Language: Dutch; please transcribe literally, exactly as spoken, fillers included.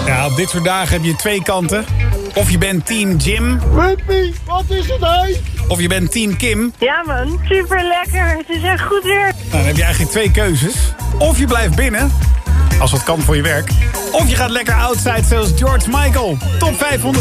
Ja, op dit soort dagen heb je twee kanten. Of je bent team Jim. Wimpy, wat is het heet? Of je bent team Kim. Ja man, super lekker. Het is echt goed weer. Nou, dan heb je eigenlijk twee keuzes. Of je blijft binnen, als dat kan voor je werk. Of je gaat lekker outside zoals George Michael. Top vijfhonderd.